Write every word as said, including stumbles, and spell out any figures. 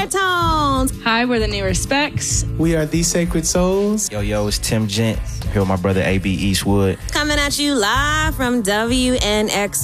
Tones. Hi, we're the New Respects. We are The Sacred Souls. Yo, yo, it's Tim Gent. Here with my brother A B Eastwood. Coming at you live from W N X